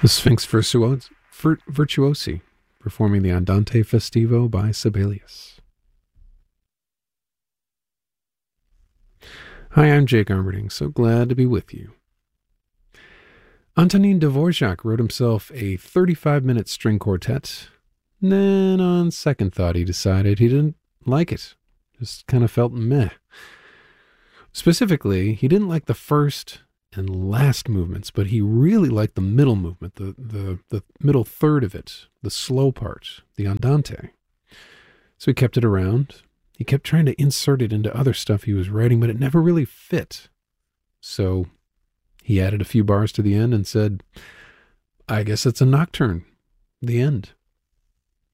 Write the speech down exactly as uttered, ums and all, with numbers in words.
The Sphinx Virtuosi, Virtuosi performing the Andante Festivo by Sibelius. Hi, I'm Jake Armerding, so glad to be with you. Antonin Dvorak wrote himself a thirty-five minute string quartet. Then, on second thought, he decided he didn't like it. Just kind of felt meh. Specifically, he didn't like the first and last movements, but he really liked the middle movement, the, the, the middle third of it, the slow part, the Andante. So he kept it around. He kept trying to insert it into other stuff he was writing, but it never really fit. So he added a few bars to the end and said, I guess it's a nocturne. The end.